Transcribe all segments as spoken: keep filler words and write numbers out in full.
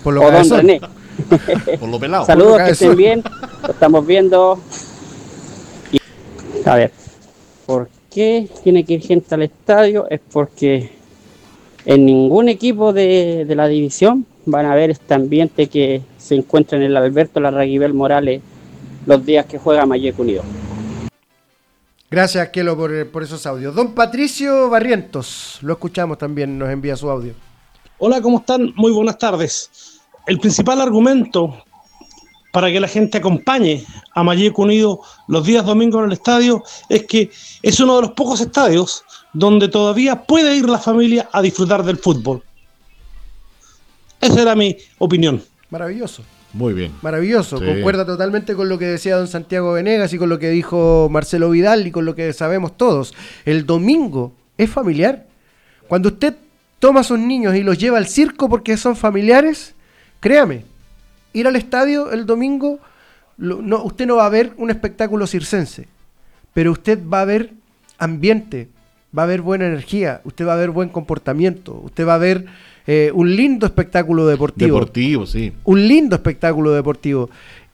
Por lo o don cabezón. René. Por lo pelado. Saludos, Por que estén bien. Lo estamos viendo. Y, a ver, ¿por qué tiene que ir gente al estadio? Es porque en ningún equipo de, de la división van a ver este ambiente que se encuentra en el Alberto Larraguibel Morales los días que juega Mayeco Unido. Gracias, Kelo, por, por esos audios. Don Patricio Barrientos, lo escuchamos también, nos envía su audio. Hola, ¿cómo están? Muy buenas tardes. El principal argumento para que la gente acompañe a Mayeco Unido los días domingos en el estadio es que es uno de los pocos estadios donde todavía puede ir la familia a disfrutar del fútbol. Esa era mi opinión. Maravilloso. Muy bien. Maravilloso, Sí. Concuerda totalmente con lo que decía don Santiago Venegas y con lo que dijo Marcelo Vidal y con lo que sabemos todos. El domingo es familiar. Cuando usted toma a sus niños y los lleva al circo porque son familiares, créame, ir al estadio el domingo, lo, no, usted no va a ver un espectáculo circense, pero usted va a ver ambiente, va a ver buena energía, usted va a ver buen comportamiento, usted va a ver eh, un lindo espectáculo deportivo. Deportivo, sí. Un lindo espectáculo deportivo.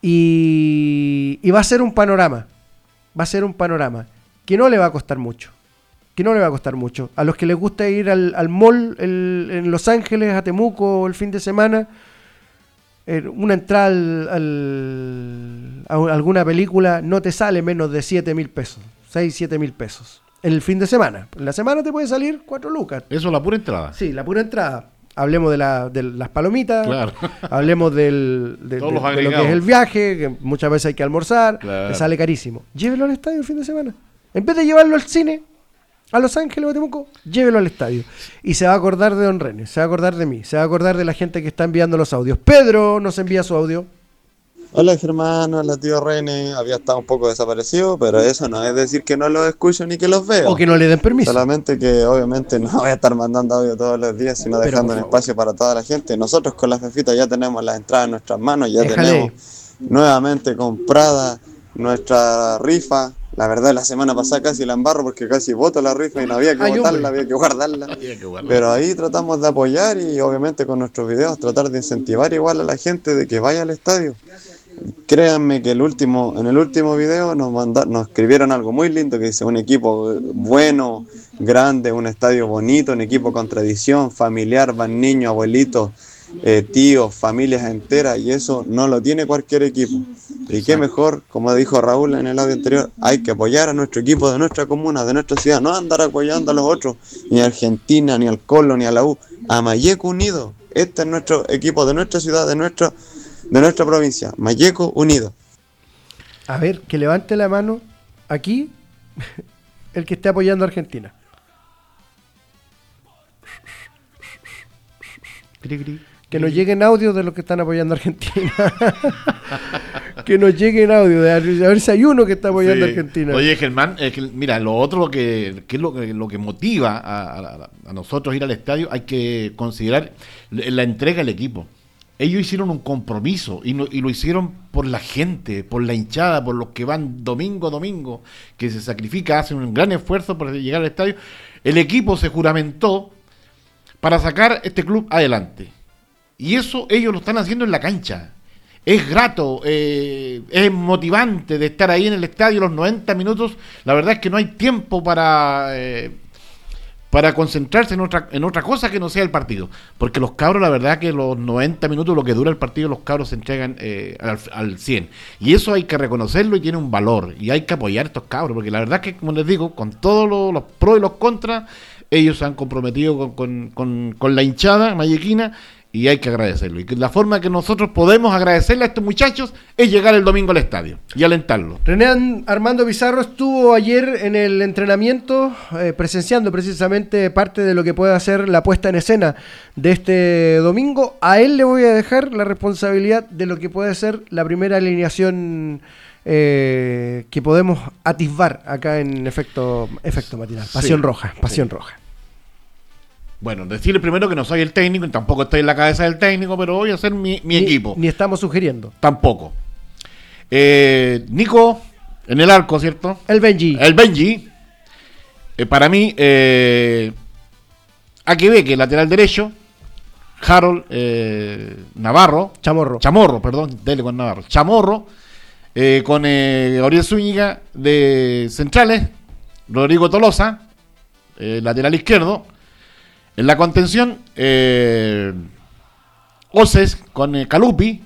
Y, y va a ser un panorama, va a ser un panorama que no le va a costar mucho. Que no le va a costar mucho. A los que les gusta ir al, al mall el, en Los Ángeles, a Temuco el fin de semana, eh, una entrada al, al, a alguna película no te sale menos de siete mil pesos, seis, siete mil pesos. En el fin de semana. En la semana te puede salir cuatro lucas. Eso es la pura entrada. Sí, la pura entrada. Hablemos de, la, de las palomitas, Claro. hablemos del, de, Todos de- los de lo que agregados. es el viaje, que muchas veces hay que almorzar, Claro. le sale carísimo. Llévelo al estadio el fin de semana. En vez de llevarlo al cine, a Los Ángeles o a Temuco, llévelo al estadio. Y se va a acordar de don René, se va a acordar de mí, se va a acordar de la gente que está enviando los audios. Pedro nos envía su audio. Hola hermano, hola tío René, había estado un poco desaparecido, pero eso no es decir que no los escucho ni que los veo. O que no le den permiso. Solamente que obviamente no voy a estar mandando audio todos los días, sino Pero, dejando por un favor. espacio para toda la gente. Nosotros con la Fefita ya tenemos las entradas en nuestras manos, ya Déjale. tenemos nuevamente comprada nuestra rifa. La verdad, la semana pasada casi la embarro porque casi voto la rifa y no había que Ay, votarla, hombre. había que guardarla. Había que guardar. Pero ahí tratamos de apoyar y obviamente con nuestros videos tratar de incentivar igual a la gente de que vaya al estadio. Créanme que el último, en el último video nos manda, nos escribieron algo muy lindo que dice un equipo bueno, grande, un estadio bonito, un equipo con tradición, familiar, van niños, abuelitos, eh, tíos, familias enteras, y eso no lo tiene cualquier equipo. Y qué mejor, como dijo Raúl en el audio anterior, hay que apoyar a nuestro equipo de nuestra comuna, de nuestra ciudad, no andar apoyando a los otros, ni a Argentina, ni al Colo, ni a la U, a Mayeco Unido. Este es nuestro equipo de nuestra ciudad, de nuestra de nuestra provincia, Mayeco Unido. A ver, que levante la mano aquí el que esté apoyando a Argentina. Que nos lleguen audios de los que están apoyando a Argentina. Que nos lleguen audios de a ver si hay uno que está apoyando Sí. a Argentina. Oye, Germán, es que, mira, lo otro lo que, que es lo que, lo que motiva a, a- a nosotros ir al estadio, hay que considerar la entrega del equipo. Ellos hicieron un compromiso y, no- y lo hicieron por la gente, por la hinchada, por los que van domingo a domingo, que se sacrifica, hacen un gran esfuerzo para llegar al estadio. El equipo se juramentó para sacar este club adelante. Y eso ellos lo están haciendo en la cancha. Es grato, eh, es motivante de estar ahí en el estadio los noventa minutos. La verdad es que no hay tiempo para... eh, para concentrarse en otra en otra cosa que no sea el partido, porque los cabros, la verdad que los noventa minutos, lo que dura el partido, los cabros se entregan eh, al, al cien, y eso hay que reconocerlo y tiene un valor, y hay que apoyar a estos cabros, porque la verdad que, como les digo, con todos los, los pros y los contras, ellos se han comprometido con, con, con, con la hinchada mayequina, y hay que agradecerlo, y que la forma que nosotros podemos agradecerle a estos muchachos es llegar el domingo al estadio y alentarlo. René Armando Pizarro estuvo ayer en el entrenamiento eh, presenciando precisamente parte de lo que puede hacer la puesta en escena de este domingo. A él le voy a dejar la responsabilidad de lo que puede ser la primera alineación eh, que podemos atisbar acá en efecto, efecto matinal. Pasión Sí, roja, pasión sí. roja. Bueno, decirle primero que no soy el técnico, y tampoco estoy en la cabeza del técnico, pero voy a hacer mi, mi Ni- equipo. Ni estamos sugiriendo. Tampoco. Eh, Nico, en el arco, ¿cierto? El Benji. El Benji. Eh, para mí, eh, Akebeque, lateral derecho. Harold eh, Navarro. Chamorro. Chamorro, perdón, dele con Navarro. Chamorro, eh, con eh, Gabriel Zúñiga de centrales, Rodrigo Tolosa, eh, lateral izquierdo. En la contención, eh, Oces con eh, Calupi.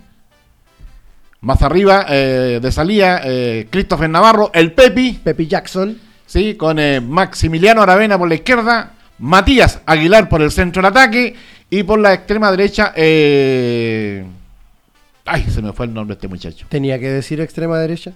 Más arriba, eh, de salida, eh, Christopher Navarro, el Pepi. Pepi Jackson. Sí, con eh, Maximiliano Aravena por la izquierda, Matías Aguilar por el centro del ataque y por la extrema derecha, eh... ay, se me fue el nombre de este muchacho. Tenía que decir extrema derecha.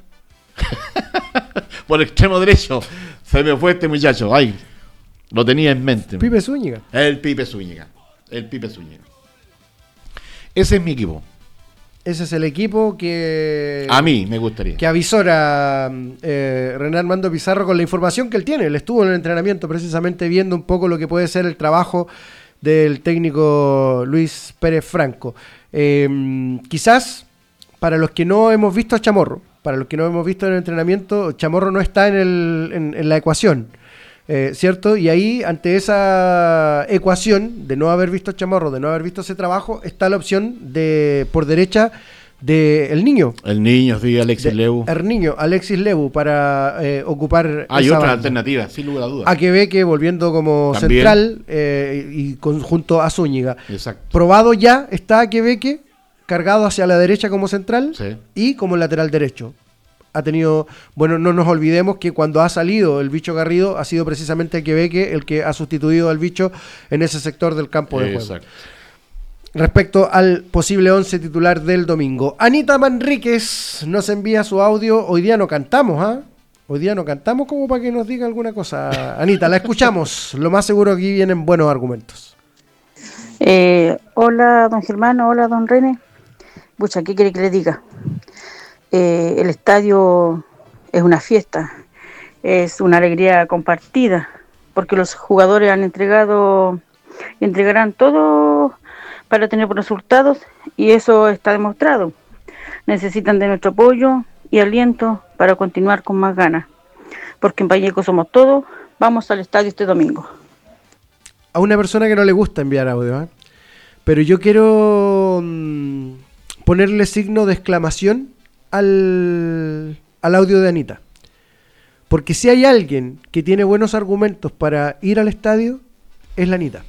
Por el extremo derecho, se me fue este muchacho, ay, lo tenía en mente. Pipe Zúñiga. El Pipe Zúñiga, el Pipe Zúñiga. Ese es mi equipo. Ese es el equipo que... A mí me gustaría. Que avisora eh, René Armando Pizarro con la información que él tiene. Él estuvo en el entrenamiento precisamente viendo un poco lo que puede ser el trabajo del técnico Luis Pérez Franco. Eh, quizás, para los que no hemos visto a Chamorro, para los que no hemos visto en el entrenamiento, Chamorro no está en, el, en, en la ecuación. Eh, ¿Cierto? Y ahí, ante esa ecuación de no haber visto Chamorro, de no haber visto ese trabajo, está la opción de por derecha de el niño. El niño, sí, Alexis de, Lebu. El niño, Alexis Lebu, para eh, ocupar. Hay esa otra banda. alternativa, sin lugar a dudas. Akebeque volviendo como También. central eh, y con, junto a Zúñiga. Exacto. Probado ya está Akebeque, cargado hacia la derecha como central Sí. y como lateral derecho. Ha tenido, bueno, no nos olvidemos que cuando ha salido el Bicho Garrido ha sido precisamente Quebeque el que ha sustituido al Bicho en ese sector del campo de juego. Exacto. Respecto al posible once titular del domingo, Anita Manríquez nos envía su audio. Hoy día no cantamos, ¿ah? ¿eh? Hoy día no cantamos como para que nos diga alguna cosa. Anita, la escuchamos. Lo más seguro aquí vienen buenos argumentos. Eh, hola, don Germán. Hola, don René. Pucha, ¿qué quiere que le diga? Eh, el estadio es una fiesta, es una alegría compartida, porque los jugadores han entregado y entregarán todo para tener buenos resultados, y eso está demostrado. Necesitan de nuestro apoyo y aliento para continuar con más ganas, porque en Valleco somos todos. Vamos al estadio este domingo. A una persona que no le gusta enviar audio, ¿eh? Pero yo quiero mmm, ponerle signo de exclamación Al, al audio de Anita, porque si hay alguien que tiene buenos argumentos para ir al estadio, es la Anita.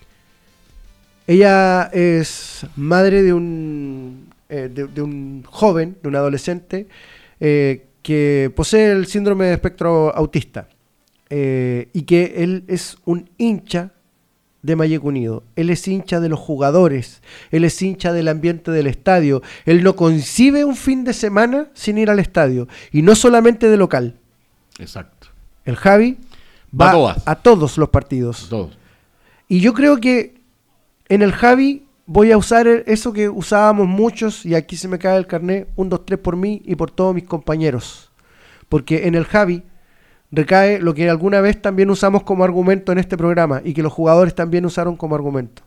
Ella es madre de un eh, de, de un joven, de un adolescente eh, que posee el síndrome de espectro autista eh, y que él es un hincha de Malleco Unido. Él es hincha de los jugadores, él es hincha del ambiente del estadio. Él no concibe un fin de semana sin ir al estadio, y no solamente de local. Exacto. El Javi Va va a todas. a todos los partidos. Todos. Y yo creo que en el Javi voy a usar eso que usábamos muchos, y aquí se me cae el carnet, un, dos, tres por mí y por todos mis compañeros. Porque en el Javi recae lo que alguna vez también usamos como argumento en este programa y que los jugadores también usaron como argumento.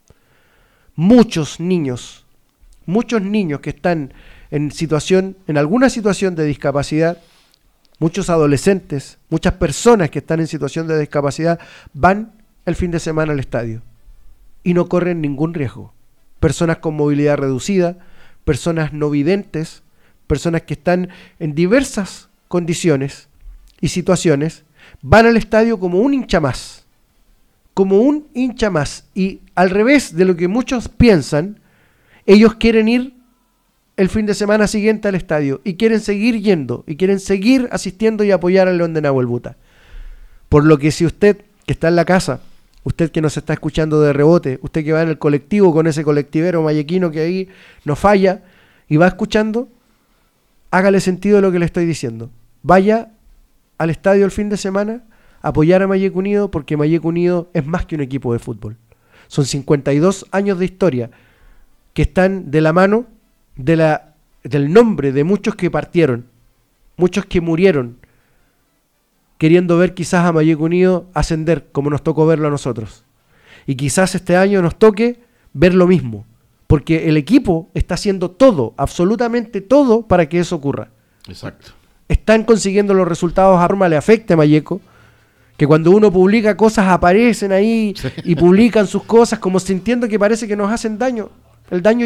Muchos niños, muchos niños que están en situación, en alguna situación de discapacidad, muchos adolescentes, muchas personas que están en situación de discapacidad van el fin de semana al estadio y no corren ningún riesgo. Personas con movilidad reducida, personas no videntes, personas que están en diversas condiciones y situaciones, van al estadio como un hincha más, como un hincha más, y al revés de lo que muchos piensan, ellos quieren ir el fin de semana siguiente al estadio, y quieren seguir yendo, y quieren seguir asistiendo y apoyar al León de Nahuelbuta. Por lo que si usted que está en la casa, usted que nos está escuchando de rebote, usted que va en el colectivo con ese colectivero mallequino que ahí no falla, y va escuchando, hágale sentido lo que le estoy diciendo. Vaya al estadio el fin de semana, apoyar a Malleco Unido, porque Malleco Unido es más que un equipo de fútbol. Son cincuenta y dos años de historia que están de la mano de la, del nombre de muchos que partieron, muchos que murieron, queriendo ver quizás a Malleco Unido ascender, como nos tocó verlo a nosotros. Y quizás este año nos toque ver lo mismo, porque el equipo está haciendo todo, absolutamente todo, para que eso ocurra. Exacto. Están consiguiendo los resultados a forma le afecte a Malleco, Que cuando uno publica cosas aparecen ahí Sí. y publican sus cosas como sintiendo que parece que nos hacen daño. El daño